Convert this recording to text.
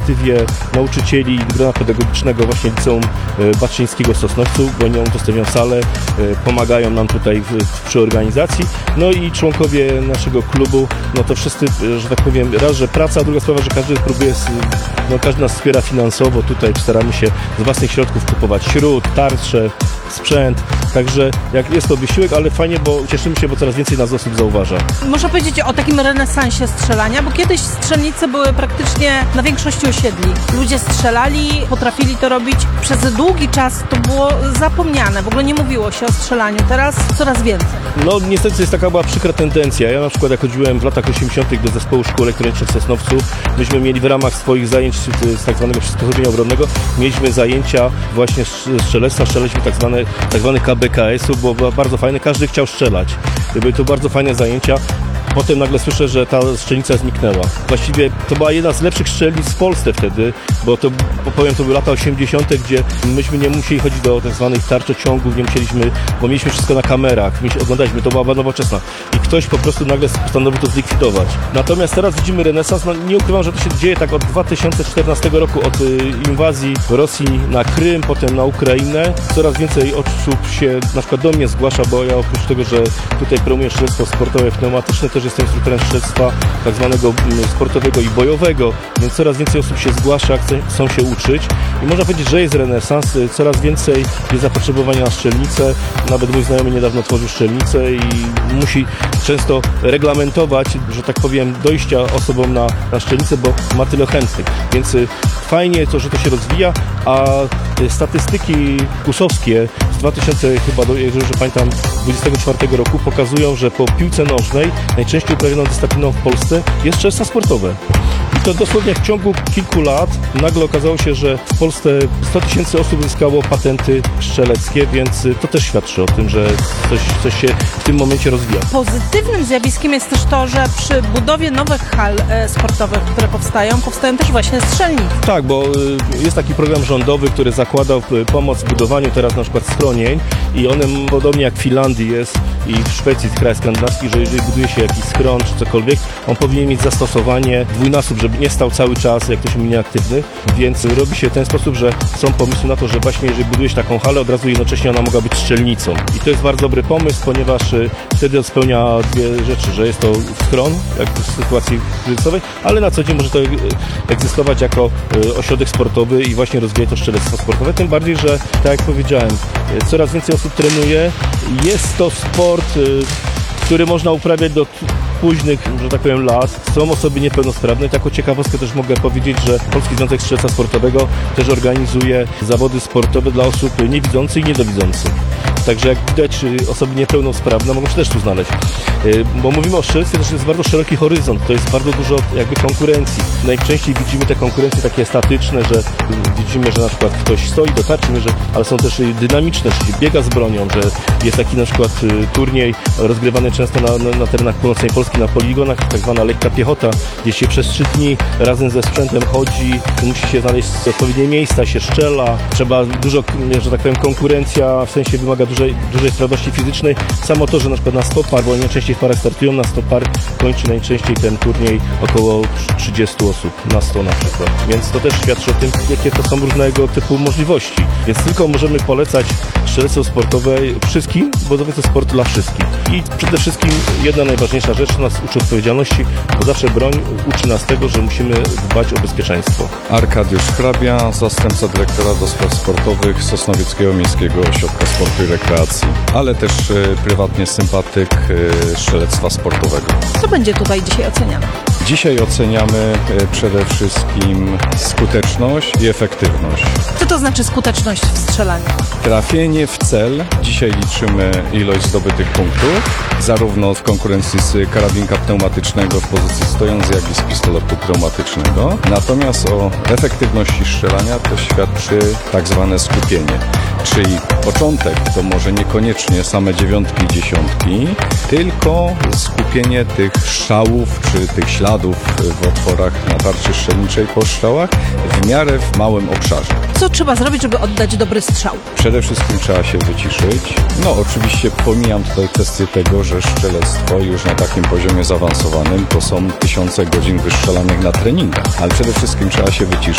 inicjatywie nauczycieli grona pedagogicznego właśnie Liceum Baczyńskiego w Sosnowcu, bo oni udostępniają salę, pomagają nam tutaj przy organizacji. No i członkowie naszego klubu, no to wszyscy, że tak powiem, raz, że praca, a druga sprawa, że każdy próbuje, no każdy nas wspiera finansowo, tutaj staramy się z własnych środków kupować śrut, tarcze, sprzęt, także jak jest to wysiłek, ale fajnie, bo cieszymy się, bo coraz więcej nas osób zauważa. Można powiedzieć o takim renesansie strzelania, bo kiedyś strzelnice były praktycznie na większości osiedli. Ludzie strzelali, potrafili to robić. Przez długi czas to było zapomniane, w ogóle nie mówiło się o strzelaniu. Teraz coraz więcej. No niestety jest taka była przykra tendencja. Ja na przykład jak chodziłem w latach 80. do zespołu szkół elektronicznych w Sosnowcu, myśmy mieli w ramach swoich zajęć z tak zwanego przysposobienia obronnego, mieliśmy zajęcia właśnie strzelectwa, strzelaliśmy tak zwane KBKS-u, bo było bardzo fajne, każdy chciał strzelać. Były to bardzo fajne zajęcia. Potem nagle słyszę, że ta strzelnica zniknęła. Właściwie to była jedna z lepszych strzelnic w Polsce wtedy, bo to, powiem, to były lata 80., gdzie myśmy nie musieli chodzić do tak zwanych tarczociągów, nie musieliśmy, bo mieliśmy wszystko na kamerach, oglądaliśmy, to była nowoczesna. I ktoś po prostu nagle postanowił to zlikwidować. Natomiast teraz widzimy renesans, no nie ukrywam, że to się dzieje tak od 2014 roku, od inwazji Rosji na Krym, potem na Ukrainę. Coraz więcej osób się na przykład do mnie zgłasza, bo ja oprócz tego, że tutaj promuję strzelectwo sportowe, pneumatyczne, też jestem instruktorem strzelectwa tak zwanego sportowego i bojowego, więc coraz więcej osób się zgłasza, chcą się uczyć i można powiedzieć, że jest renesans, coraz więcej jest zapotrzebowania na strzelnice, nawet mój znajomy niedawno otworzył strzelnicę i musi często reglamentować, że tak powiem, dojścia osobom na strzelnicę, bo ma tyle chętnych, więc fajnie to, że to się rozwija, a statystyki KUS-owskie z 2000 chyba, jeżeli dobrze pamiętam, 24 roku pokazują, że po piłce nożnej najczęściej uprawianą dyscypliną w Polsce jest strzelectwo sportowe. I to dosłownie w ciągu kilku lat nagle okazało się, że w Polsce 100 000 osób uzyskało patenty strzeleckie, więc to też świadczy o tym, że coś się w tym momencie rozwija. Pozytywnym zjawiskiem jest też to, że przy budowie nowych hal sportowych, które powstają też właśnie strzelnice. Tak, bo jest taki program rządowy, który zakładał pomoc w budowaniu teraz na przykład schronień i one podobnie jak w Finlandii jest i w Szwecji, w krajach skandynawskich, że jeżeli buduje się jakiś schron czy cokolwiek, on powinien mieć zastosowanie dwójnasób, żeby nie stał cały czas, jak ktoś jest nieaktywny, więc robi się w ten sposób, że są pomysły na to, że właśnie jeżeli budujesz taką halę, od razu jednocześnie ona mogła być strzelnicą. I to jest bardzo dobry pomysł, ponieważ wtedy spełnia dwie rzeczy, że jest to schron, jak w sytuacji kryzysowej, ale na co dzień może to egzystować jako ośrodek sportowy i właśnie rozwija to strzelectwo sportowe, tym bardziej, że tak jak powiedziałem, coraz więcej osób trenuje, jest to sport, który można uprawiać do późnych, że tak powiem, lat. Są osoby niepełnosprawne i taką ciekawostkę też mogę powiedzieć, że Polski Związek Strzelectwa Sportowego też organizuje zawody sportowe dla osób niewidzących i niedowidzących. Także jak widać, osoby niepełnosprawne mogą się też tu znaleźć. Bo mówimy o strzelectwie, też jest bardzo szeroki horyzont, to jest bardzo dużo jakby konkurencji. Najczęściej widzimy te konkurencje takie statyczne, że widzimy, że na przykład ktoś stoi do tarczy, ale są też dynamiczne, czyli biega z bronią, że jest taki na przykład turniej rozgrywany często na terenach północnej Polski, na poligonach, tak zwana lekka piechota, gdzie się przez 3 dni razem ze sprzętem chodzi, musi się znaleźć odpowiednie miejsca, się strzela, trzeba dużo, że tak powiem, konkurencja w sensie wymaga dużej sprawności fizycznej. Samo to, że na przykład na 100 par, bo najczęściej w parach startują, na 100 par kończy najczęściej ten turniej około 30 osób, na 100 na przykład. Więc to też świadczy o tym, jakie to są różnego typu możliwości. Więc tylko możemy polecać strzelectwo sportowe wszystkim, bo to jest sport dla wszystkich. I przede wszystkim jedna najważniejsza rzecz, nas uczy odpowiedzialności, bo zawsze broń uczy nas tego, że musimy dbać o bezpieczeństwo. Arkadiusz Hrabia, zastępca dyrektora do spraw sportowych Sosnowieckiego Miejskiego Ośrodka Sportu i Rekreacji, ale też prywatnie sympatyk strzelectwa sportowego. Co będzie tutaj dzisiaj oceniane? Dzisiaj oceniamy przede wszystkim skuteczność i efektywność. Co to znaczy skuteczność w strzelaniu? Trafienie w cel. Dzisiaj liczymy ilość zdobytych punktów, zarówno w konkurencji z karabinka pneumatycznego w pozycji stojącej, jak i z pistoletu pneumatycznego. Natomiast o efektywności strzelania to świadczy tak zwane skupienie. Czyli początek to może niekoniecznie same dziewiątki i dziesiątki, tylko skupienie tych strzałów czy tych śladów w otworach na tarczy strzelniczej po strzałach w miarę w małym obszarze. Co trzeba zrobić, żeby oddać dobry strzał? Przede wszystkim trzeba się wyciszyć. No oczywiście pomijam tutaj kwestię tego, że strzelectwo już na takim poziomie zaawansowanym to są tysiące godzin wyszczelanych na treningach, ale przede wszystkim trzeba się wyciszyć.